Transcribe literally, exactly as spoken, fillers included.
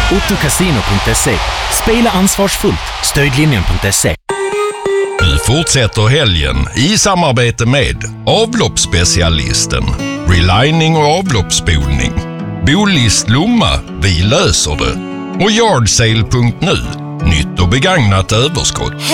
ottocasino punkt se. Spela ansvarsfullt. Stödlinjen punkt se. Nu fortsätter helgen i samarbete med avloppsspecialisten, relining och avloppsspolning, Bolist Lomma, vi löser det, och Yardsale punkt nu, nytt och begagnat överskott.